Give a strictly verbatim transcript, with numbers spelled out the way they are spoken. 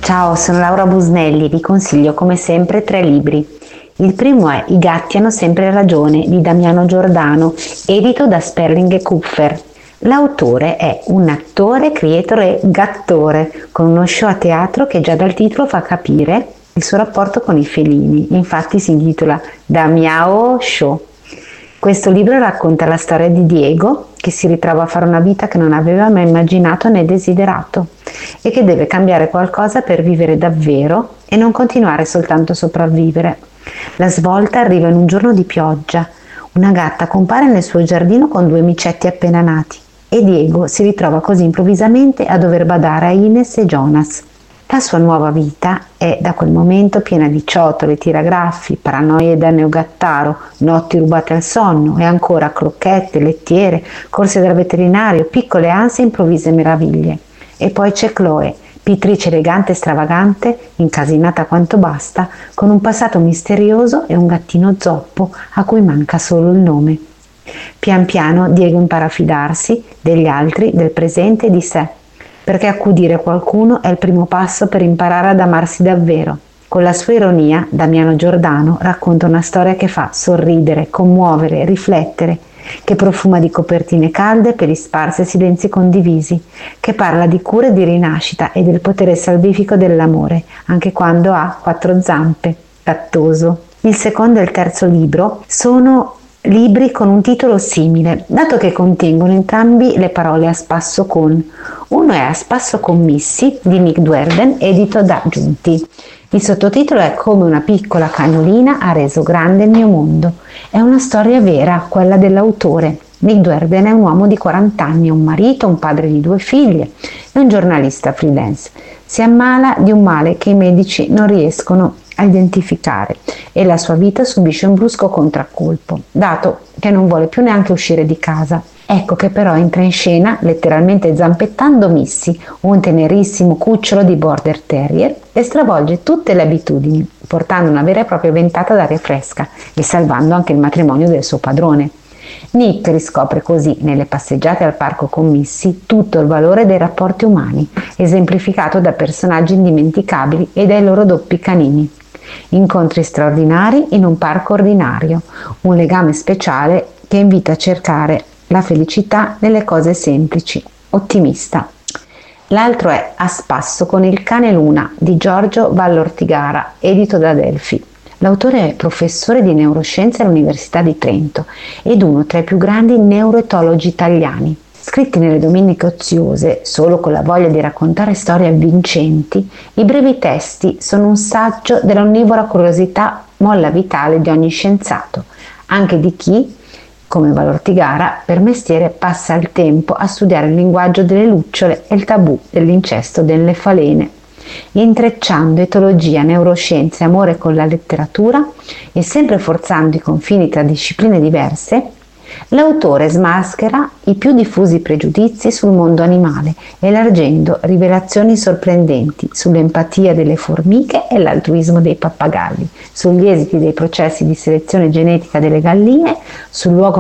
Ciao, sono Laura Busnelli e vi consiglio come sempre tre libri. Il primo è I gatti hanno sempre ragione di Damiano Giordano, edito da Sperling e Kupfer. L'autore è un attore, creator e gattore, con uno show a teatro che già dal titolo fa capire il suo rapporto con i felini. Infatti si intitola Damiao Show. Questo libro racconta la storia di Diego, che si ritrova a fare una vita che non aveva mai immaginato né desiderato e che deve cambiare qualcosa per vivere davvero e non continuare soltanto a sopravvivere. La svolta arriva in un giorno di pioggia. Una gatta compare nel suo giardino con due micetti appena nati e Diego si ritrova così improvvisamente a dover badare a Ines e Jonas. La sua nuova vita è da quel momento piena di ciotole, tiragraffi, paranoie da neogattaro, notti rubate al sonno e ancora crocchette, lettiere, corse dal veterinario, piccole ansie e improvvise meraviglie. E poi c'è Chloe, pittrice elegante e stravagante, incasinata quanto basta, con un passato misterioso e un gattino zoppo a cui manca solo il nome. Pian piano Diego impara a fidarsi degli altri, del presente e di sé, perché accudire qualcuno è il primo passo per imparare ad amarsi davvero. Con la sua ironia, Damiano Giordano racconta una storia che fa sorridere, commuovere, riflettere, che profuma di copertine calde, peli sparsi e silenzi condivisi, che parla di cura e di rinascita e del potere salvifico dell'amore, anche quando ha quattro zampe, gattoso. Il secondo e il terzo libro sono libri con un titolo simile, dato che contengono entrambi le parole a spasso con. Uno è A spasso con Missy di Nick Duerden, edito da Giunti. Il sottotitolo è Come una piccola cagnolina ha reso grande il mio mondo. È una storia vera, quella dell'autore. Nick Duerden è un uomo di quaranta anni, un marito, un padre di due figlie e un giornalista freelance. Si ammala di un male che i medici non riescono a identificare e la sua vita subisce un brusco contraccolpo, dato che non vuole più neanche uscire di casa. Ecco che però entra in scena, letteralmente zampettando Missy, un tenerissimo cucciolo di border terrier, e stravolge tutte le abitudini, portando una vera e propria ventata d'aria fresca e salvando anche il matrimonio del suo padrone. Nick riscopre così, nelle passeggiate al parco con Missy, tutto il valore dei rapporti umani, esemplificato da personaggi indimenticabili e dai loro doppi canini. Incontri straordinari in un parco ordinario, un legame speciale che invita a cercare la felicità nelle cose semplici, ottimista. L'altro è A spasso con il cane Luna di Giorgio Vallortigara, edito da Delphi. L'autore è professore di neuroscienze all'Università di Trento ed uno tra i più grandi neuroetologi italiani. Scritti nelle domeniche oziose, solo con la voglia di raccontare storie avvincenti, i brevi testi sono un saggio dell'onnivora curiosità molla vitale di ogni scienziato, anche di chi, come Vallortigara, per mestiere passa il tempo a studiare il linguaggio delle lucciole e il tabù dell'incesto delle falene, intrecciando etologia, neuroscienze e amore con la letteratura e sempre forzando i confini tra discipline diverse. L'autore smaschera i più diffusi pregiudizi sul mondo animale, elargendo rivelazioni sorprendenti sull'empatia delle formiche e l'altruismo dei pappagalli, sugli esiti dei processi di selezione genetica delle galline, sul luogo